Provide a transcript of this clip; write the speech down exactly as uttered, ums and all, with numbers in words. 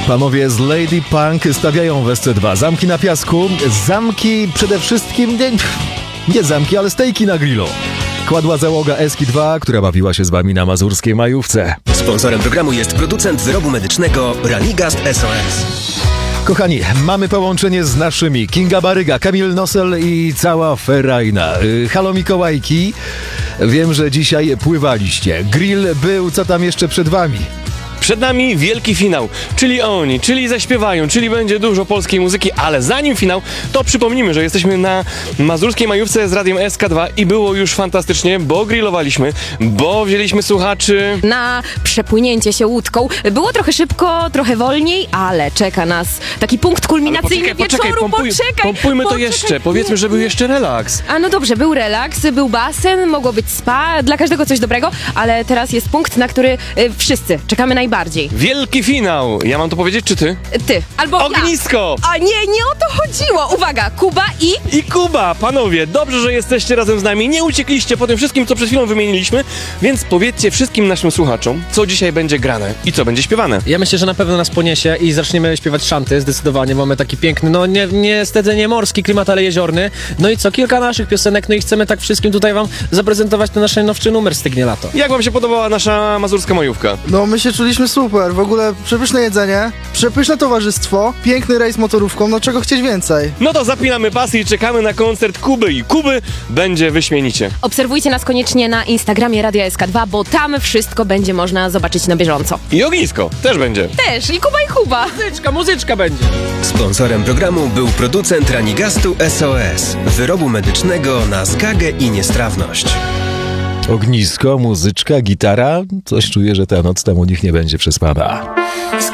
Panowie z Lady Punk stawiają w S C dwa zamki na piasku. Zamki przede wszystkim... Nie, nie zamki, ale stejki na grillu. Kładła załoga S K dwa, która bawiła się z wami na mazurskiej majówce. Sponsorem programu jest producent wyrobu medycznego Ranigast S O S. Kochani, mamy połączenie z naszymi. Kinga Baryga, Kamil Nosel i cała ferajna. Yy, halo Mikołajki. Wiem, że dzisiaj pływaliście. Grill był, co tam jeszcze przed wami? Przed nami wielki finał, czyli oni, czyli zaśpiewają, czyli będzie dużo polskiej muzyki, ale zanim finał, to przypomnijmy, że jesteśmy na mazurskiej majówce z Radiem S K dwa i było już fantastycznie, bo grillowaliśmy, bo wzięliśmy słuchaczy na przepłynięcie się łódką. Było trochę szybko, trochę wolniej, ale czeka nas taki punkt kulminacyjny poczekaj, wieczoru. poczekaj, pompuj, poczekaj, pompujmy to poczekaj. jeszcze, powiedzmy, że był jeszcze relaks. A no dobrze, był relaks, był basen, mogło być spa, dla każdego coś dobrego, ale teraz jest punkt, na który y, wszyscy czekamy najbardziej. Wielki finał! Ja mam to powiedzieć, czy ty? Ty, albo Ognisko! ja. A nie, nie o to chodziło. Uwaga, Kuba i... I Kuba, panowie, dobrze, że jesteście razem z nami, nie uciekliście po tym wszystkim, co przed chwilą wymieniliśmy, więc powiedzcie wszystkim naszym słuchaczom, co dzisiaj będzie grane i co będzie śpiewane. Ja myślę, że na pewno nas poniesie i zaczniemy śpiewać szanty, zdecydowanie. Mamy taki piękny, no nie, niestety nie morski klimat, ale jeziorny. No i co, kilka naszych piosenek, no i chcemy tak wszystkim tutaj wam zaprezentować ten nasz najnowszy numer Stygnie lato. Jak wam się podobała nasza mazurska majówka? No my się czuliśmy super, w ogóle przepyszne jedzenie, przepyszne towarzystwo, piękny rejs motorówką, no czego chcieć więcej? No to zapinamy pasy i czekamy na koncert Kuby i Kuby będzie wyśmienicie. Obserwujcie nas koniecznie na Instagramie Radia S K dwa, bo tam wszystko będzie można zobaczyć na bieżąco. I ognisko też będzie. Też, i Kuba i Kuba. Muzyczka, muzyczka będzie. Sponsorem programu był producent Ranigastu S O S, wyrobu medycznego na zgagę i niestrawność. Ognisko, muzyczka, gitara. Coś czuję, że ta noc tam u nich nie będzie przespana.